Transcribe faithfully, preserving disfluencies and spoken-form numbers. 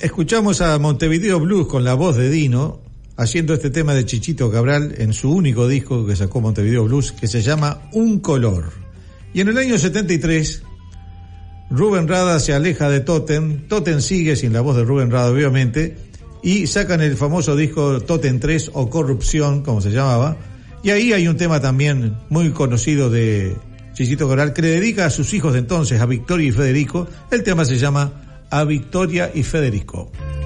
escuchamos a Montevideo Blues con la voz de Dino haciendo este tema de Chichito Cabral en su único disco que sacó Montevideo Blues, que se llama Un Color. Y en el año setenta y tres, Rubén Rada se aleja de Totem. Totem sigue sin la voz de Rubén Rada, obviamente, y sacan el famoso disco Totem tres o Corrupción, como se llamaba, y ahí hay un tema también muy conocido de Chichito Cabral que le dedica a sus hijos de entonces, a Victoria y Federico. El tema se llama A Victoria y Federico.